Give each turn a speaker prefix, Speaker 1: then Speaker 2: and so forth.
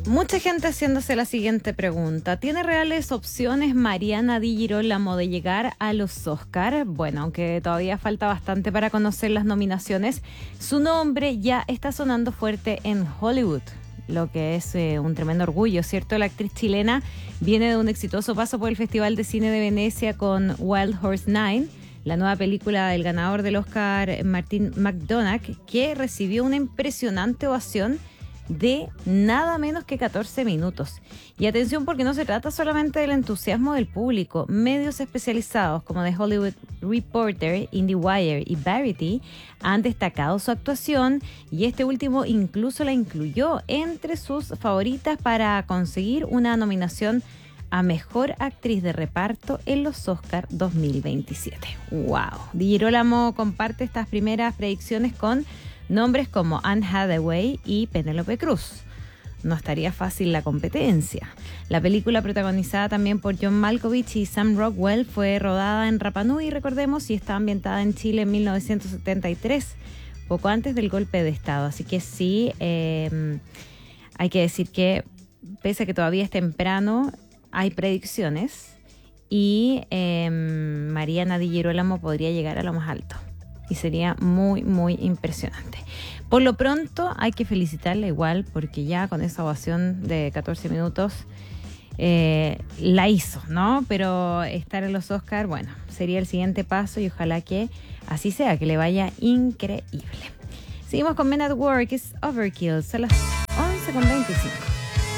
Speaker 1: Mucha gente haciéndose la siguiente pregunta. ¿Tiene reales opciones Mariana Di Girolamo de llegar a los Oscar? Bueno, aunque todavía falta bastante para conocer las nominaciones, su nombre ya está sonando fuerte en Hollywood, lo que es un tremendo orgullo, ¿cierto? La actriz chilena viene de un exitoso paso por el Festival de Cine de Venecia con Wild Horse 9, la nueva película del ganador del Oscar Martin McDonagh, que recibió una impresionante ovación de nada menos que 14 minutos. Y atención, porque no se trata solamente del entusiasmo del público. Medios especializados como The Hollywood Reporter, IndieWire y Variety han destacado su actuación, y este último incluso la incluyó entre sus favoritas para conseguir una nominación a Mejor Actriz de Reparto en los Oscar 2027. ¡Wow! Di Girolamo comparte estas primeras predicciones con nombres como Anne Hathaway y Penélope Cruz. No estaría fácil la competencia. La película, protagonizada también por John Malkovich y Sam Rockwell, fue rodada en Rapa Nui, recordemos, y está ambientada en Chile en 1973, poco antes del golpe de Estado. Así que sí, hay que decir que, pese a que todavía es temprano, hay predicciones y Mariana Di Girolamo podría llegar a lo más alto. Y sería muy, muy impresionante. Por lo pronto, hay que felicitarla igual, porque ya con esa ovación de 14 minutos la hizo, ¿no? Pero estar en los Oscar, bueno, sería el siguiente paso, y ojalá que así sea, que le vaya increíble. Seguimos con Men at Work, es Overkill, son las 11:25.